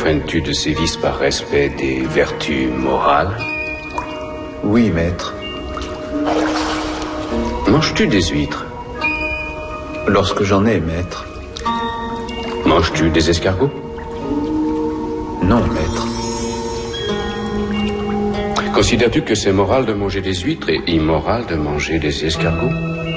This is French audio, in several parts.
refraines-tu de ces vices par respect des vertus morales? Oui, maître. Manges-tu des huîtres? Lorsque j'en ai, maître. Manges-tu des escargots? Non, maître. Considères-tu que c'est moral de manger des huîtres et immoral de manger des escargots?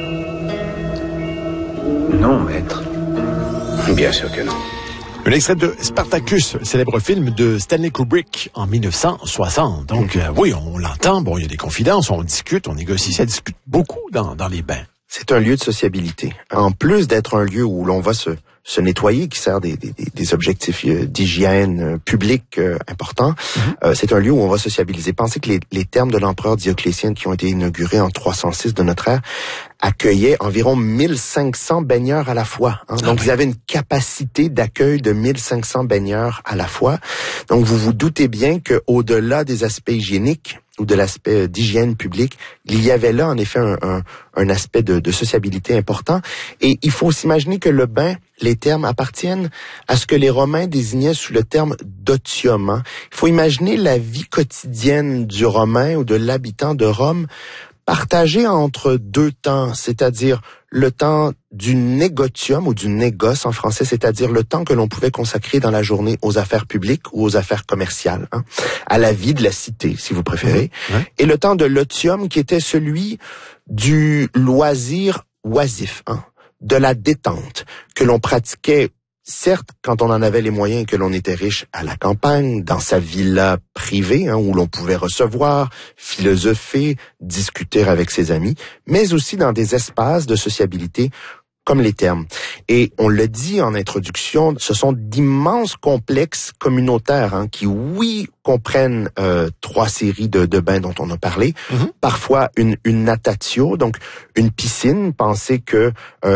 Non, maître. Bien sûr que non. Un extrait de Spartacus, célèbre film de Stanley Kubrick en 1960. Donc, oui, on l'entend, bon, il y a des confidences, on discute, on négocie, ça discute beaucoup dans les bains. C'est un lieu de sociabilité. En plus d'être un lieu où l'on va se nettoyer, qui sert des objectifs d'hygiène publique importants, c'est un lieu où on va sociabiliser. Pensez que les thermes de l'empereur Dioclétien qui ont été inaugurés en 306 de notre ère accueillaient environ 1500 baigneurs à la fois. Donc, ils avaient une capacité d'accueil de 1500 baigneurs à la fois. Donc, vous vous doutez bien que au-delà des aspects hygiéniques ou de l'aspect d'hygiène publique, il y avait là, en effet, un aspect de sociabilité important. Et il faut s'imaginer que le bain, les termes appartiennent à ce que les Romains désignaient sous le terme d'otium. Il faut imaginer la vie quotidienne du Romain ou de l'habitant de Rome partagée entre deux temps, c'est-à-dire le temps du négotium ou du négoce en français, c'est-à-dire le temps que l'on pouvait consacrer dans la journée aux affaires publiques ou aux affaires commerciales, à la vie de la cité, si vous préférez, et le temps de l'otium qui était celui du loisir oisif, de la détente, que l'on pratiquait certes, quand on en avait les moyens et que l'on était riche à la campagne, dans sa villa privée, où l'on pouvait recevoir, philosopher, discuter avec ses amis, mais aussi dans des espaces de sociabilité comme les thermes. Et on le dit en introduction, ce sont d'immenses complexes communautaires qui, oui, comprennent 3 séries de bains dont on a parlé. Parfois une natatio, donc une piscine. Pensez que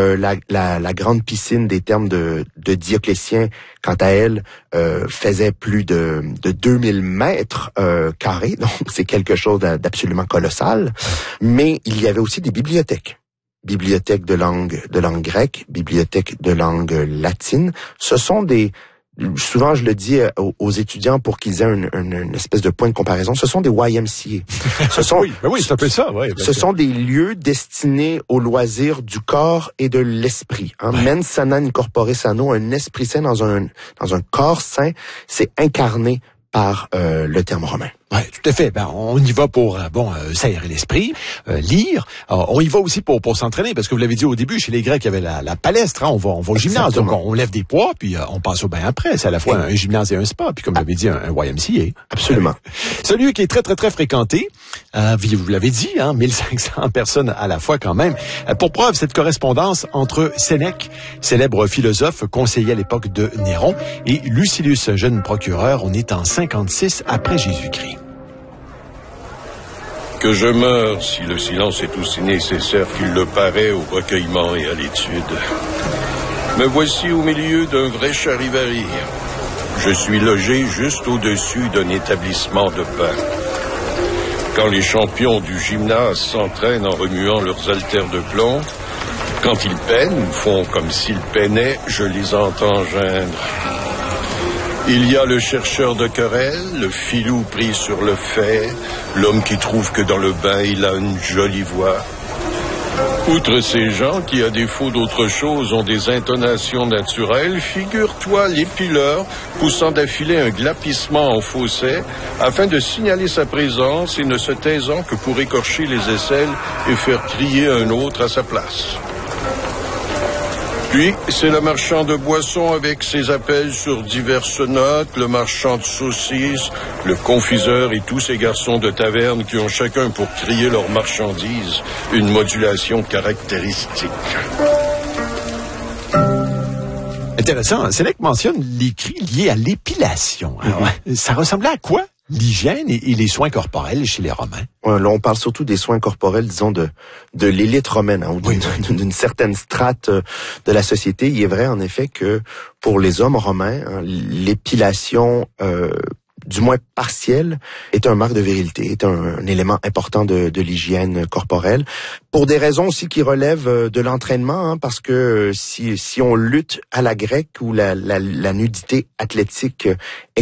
la grande piscine des thermes de Dioclétien, quant à elle, faisait plus de 2000 mètres carrés. Donc c'est quelque chose d'absolument colossal. Mais il y avait aussi des bibliothèques. Bibliothèque de langue grecque, bibliothèque de langue latine. Ce sont souvent je le dis aux étudiants pour qu'ils aient une espèce de point de comparaison, ce sont des YMCA. Ce sont, oui, c'est un peu ça, oui. Ce sont des lieux destinés aux loisirs du corps et de l'esprit. Mens sana in corpore sano, un esprit sain dans un corps sain, c'est incarné par le terme romain. Oui, tout à fait. On y va pour s'aérer l'esprit, lire. On y va aussi pour s'entraîner, parce que vous l'avez dit au début, chez les Grecs, il y avait la palestre. On va au gymnase, donc on lève des poids, puis on passe au bain après. C'est à la fois un gymnase et un spa, puis comme vous l'avez dit, un YMCA. Absolument. C'est un lieu qui est très, très, très fréquenté. Vous l'avez dit, 1500 personnes à la fois quand même. Pour preuve, cette correspondance entre Sénèque, célèbre philosophe, conseiller à l'époque de Néron, et Lucilius, jeune procureur, on est en 56 après Jésus-Christ. Que je meure si le silence est aussi nécessaire qu'il le paraît au recueillement et à l'étude. Me voici au milieu d'un vrai charivari. Je suis logé juste au-dessus d'un établissement de pain. Quand les champions du gymnase s'entraînent en remuant leurs haltères de plomb, quand ils peinent ou font comme s'ils peinaient, je les entends geindre. Il y a le chercheur de querelles, le filou pris sur le fait, l'homme qui trouve que dans le bain il a une jolie voix. Outre ces gens qui, à défaut d'autre chose, ont des intonations naturelles, figure-toi l'épileur poussant d'affilée un glapissement en fausset afin de signaler sa présence et ne se taisant que pour écorcher les aisselles et faire crier un autre à sa place. Puis, c'est le marchand de boissons avec ses appels sur diverses notes, le marchand de saucisses, le confiseur et tous ces garçons de taverne qui ont chacun pour crier leur marchandise une modulation caractéristique. Intéressant. Sénèque mentionne les cris liés à l'épilation. Alors, ça ressemblait à quoi? L'hygiène et les soins corporels chez les Romains. Là, on parle surtout des soins corporels, disons, de l'élite romaine, ou d'une certaine strate de la société. Il est vrai, en effet, que pour les hommes romains, l'épilation, du moins partielle, est un marque de virilité, est un élément important de l'hygiène corporelle. Pour des raisons aussi qui relèvent de l'entraînement, parce que si on lutte à la grecque où la nudité athlétique est